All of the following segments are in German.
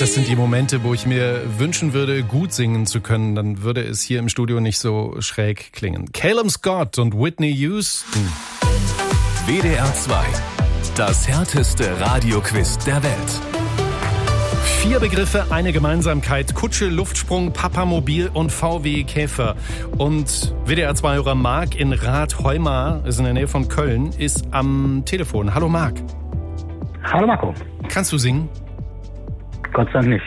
das sind die Momente, wo ich mir wünschen würde, gut singen zu können. Dann würde es hier im Studio nicht so schräg klingen. Calum Scott und Whitney Houston. WDR 2. Das härteste Radioquiz der Welt. 4 Begriffe, eine Gemeinsamkeit. Kutsche, Luftsprung, Papamobil und VW Käfer. Und WDR 2-Hörer Marc in Rath-Heumar, ist in der Nähe von Köln, ist am Telefon. Hallo Marc. Hallo Marco. Kannst du singen? Gott sei Dank nicht.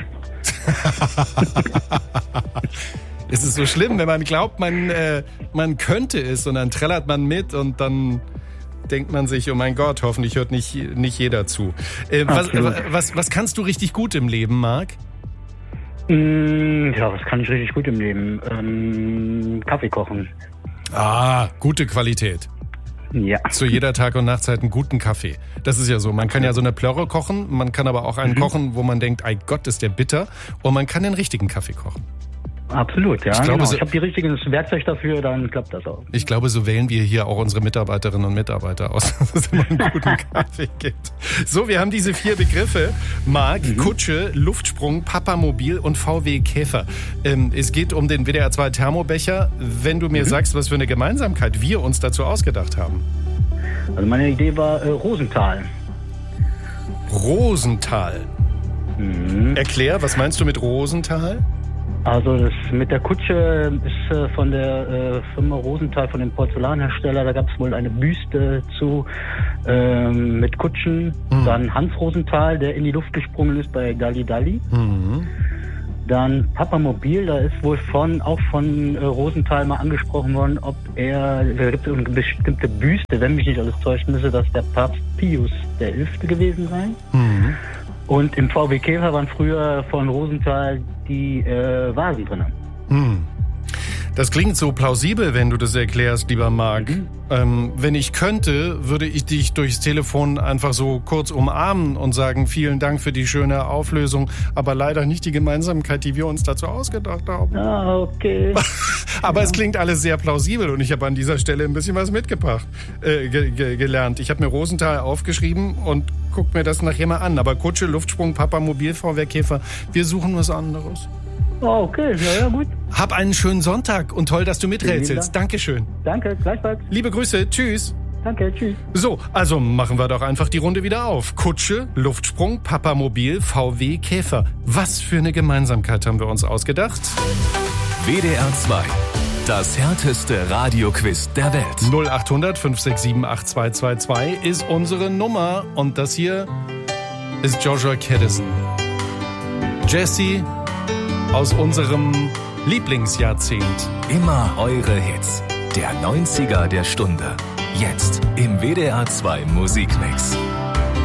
Ist es so schlimm, wenn man glaubt, man könnte es und dann trällert man mit und dann denkt man sich, oh mein Gott, hoffentlich hört nicht jeder zu. Was kannst du richtig gut im Leben, Marc? Ja, was kann ich richtig gut im Leben? Kaffee kochen. Ah, gute Qualität. Ja. Zu jeder Tag- und Nachtzeit einen guten Kaffee. Das ist ja so. Man kann ja so eine Plörre kochen, man kann aber auch einen kochen, wo man denkt, ei Gott, ist der bitter. Und man kann den richtigen Kaffee kochen. Absolut, ja. Ich glaube, genau. Ich habe die richtigen Werkzeug dafür, dann klappt das auch. Ich glaube, so wählen wir hier auch unsere Mitarbeiterinnen und Mitarbeiter aus, dass es immer einen guten Kaffee gibt. So, wir haben diese 4 Begriffe. Marc, Kutsche, Luftsprung, Papamobil und VW Käfer. Es geht um den WDR 2 Thermobecher. Wenn du mir sagst, was für eine Gemeinsamkeit wir uns dazu ausgedacht haben. Also meine Idee war Rosenthal. Rosenthal. Erklär, was meinst du mit Rosenthal? Also das mit der Kutsche ist von der Firma Rosenthal, von dem Porzellanhersteller. Da gab es wohl eine Büste zu mit Kutschen. Dann Hans Rosenthal, der in die Luft gesprungen ist bei Dalli Dalli. Dann Papamobil, da ist wohl auch von Rosenthal mal angesprochen worden, da gibt es eine bestimmte Büste, wenn mich nicht alles täuscht, müsste das der Papst Pius XI. Gewesen sein. Und im VW Käfer waren früher von Rosenthal die Vasen drin. Das klingt so plausibel, wenn du das erklärst, lieber Marc. Wenn ich könnte, würde ich dich durchs Telefon einfach so kurz umarmen und sagen, vielen Dank für die schöne Auflösung, aber leider nicht die Gemeinsamkeit, die wir uns dazu ausgedacht haben. Ah, okay. Aber es klingt alles sehr plausibel und ich habe an dieser Stelle ein bisschen was mitgebracht, gelernt. Ich habe mir Rosenthal aufgeschrieben und guck mir das nachher mal an. Aber Kutsche, Luftsprung, Papamobil, VW Käfer, wir suchen was anderes. Oh, okay, ja, gut. Hab einen schönen Sonntag und toll, dass du miträtselst. Dankeschön. Danke, gleichfalls. Liebe Grüße, tschüss. Danke, tschüss. So, also machen wir doch einfach die Runde wieder auf. Kutsche, Luftsprung, Papamobil, VW Käfer. Was für eine Gemeinsamkeit haben wir uns ausgedacht? WDR 2. Das härteste Radioquiz der Welt. 0800 567 8222 ist unsere Nummer. Und das hier ist Joshua Caddison. Jesse aus unserem Lieblingsjahrzehnt. Immer eure Hits. Der 90er der Stunde. Jetzt im WDR 2 Musikmix.